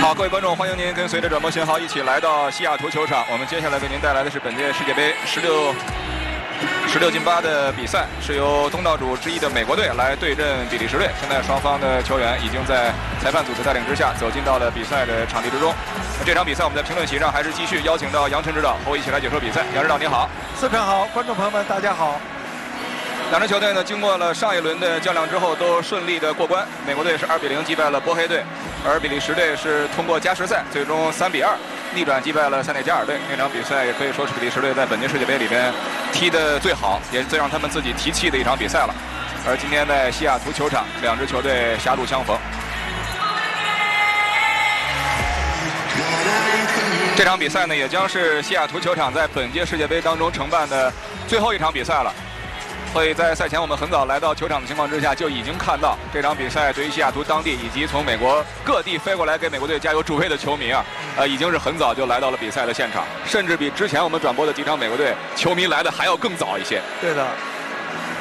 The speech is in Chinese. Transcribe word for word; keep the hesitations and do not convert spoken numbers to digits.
好，各位观众，欢迎您跟随着转播信号一起来到西雅图球场。我们接下来为您带来的是本届世界杯十六十六进八的比赛，是由东道主之一的美国队来对阵比利时队。现在双方的球员已经在裁判组的带领之下走进到了比赛的场地之中。这场比赛我们在评论席上还是继续邀请到杨晨指导和我一起来解说比赛。杨指导你好。 四平好，观众朋友们大家好。 两支球队呢，经过了上一轮的较量之后，都顺利的过关。美国队是二比零击败了波黑队，而比利时队是通过加时赛，最终三比二逆转击败了塞内加尔队。那场比赛也可以说是比利时队在本届世界杯里边踢得最好，也是最让他们自己提气的一场比赛了。而今天在西雅图球场，两支球队狭路相逢。这场比赛呢，也将是西雅图球场在本届世界杯当中承办的最后一场比赛了。所以在赛前我们很早来到球场的情况之下，就已经看到这场比赛对于西雅图当地以及从美国各地飞过来给美国队加油助威的球迷啊，呃，已经是很早就来到了比赛的现场，甚至比之前我们转播的几场美国队球迷来的还要更早一些。 对的，